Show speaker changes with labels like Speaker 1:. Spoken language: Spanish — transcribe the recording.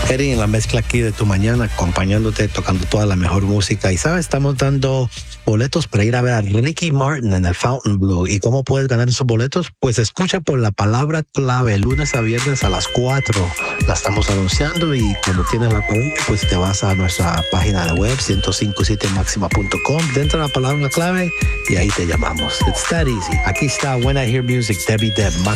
Speaker 1: Eddie en la mezcla aquí de tu mañana, acompañándote, tocando toda la mejor música. Y sabes, estamos dando boletos para ir a ver a Ricky Martin en el Fontainebleau. ¿Y cómo puedes ganar esos boletos? Pues escucha por la palabra clave, lunes a viernes a las 4. La estamos anunciando y cuando tienes la palabra, pues te vas a nuestra página de web, 1057maxima.com, dentro de la palabra clave y ahí te llamamos. It's that easy. Aquí está When I Hear Music, Debbie Deb, Máxima.